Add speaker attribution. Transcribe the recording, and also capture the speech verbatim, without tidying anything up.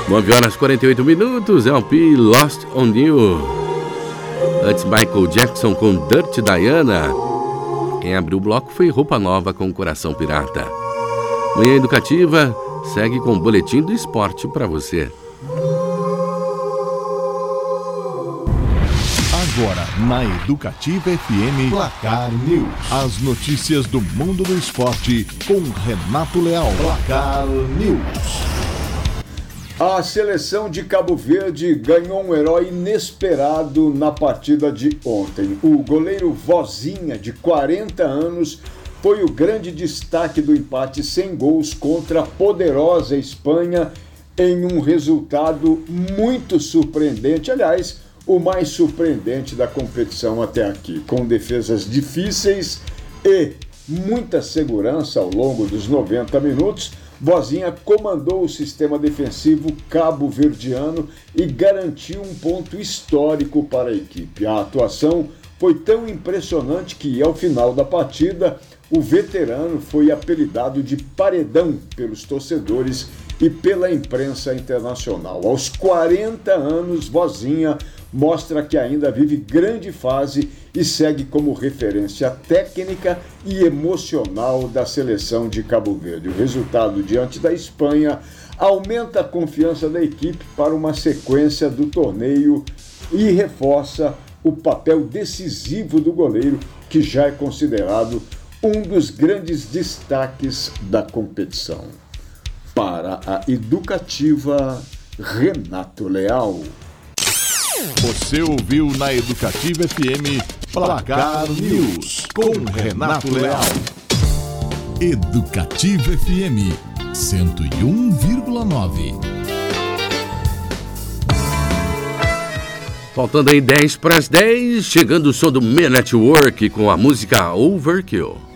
Speaker 1: nove horas e quarenta e oito minutos, L P Lost on You. Antes, Michael Jackson com Dirty Diana. Quem abriu o bloco foi Roupa Nova com Coração Pirata. Manhã Educativa segue com o boletim do esporte para você.
Speaker 2: Agora, na Educativa F M, Placar News. As notícias do mundo do esporte com Renato Leal. Placar News.
Speaker 3: A seleção de Cabo Verde ganhou um herói inesperado na partida de ontem. O goleiro Vozinha, de quarenta anos, foi o grande destaque do empate sem gols contra a poderosa Espanha em um resultado muito surpreendente. Aliás, o mais surpreendente da competição até aqui, com defesas difíceis e muita segurança ao longo dos noventa minutos. Vozinha comandou o sistema defensivo cabo-verdiano e garantiu um ponto histórico para a equipe. A atuação foi tão impressionante que, ao final da partida, o veterano foi apelidado de Paredão pelos torcedores e pela imprensa internacional. Aos quarenta anos, Vozinha mostra que ainda vive grande fase e segue como referência técnica e emocional da seleção de Cabo Verde. O resultado diante da Espanha aumenta a confiança da equipe para uma sequência do torneio e reforça o papel decisivo do goleiro, que já é considerado um dos grandes destaques da competição. Para a Educativa, Renato Leal.
Speaker 2: Você ouviu na Educativa F M Placar News com Renato Leal. Educativa F M cento e um vírgula nove.
Speaker 1: Faltando aí dez para as dez, chegando o som do Man Network com a música Overkill.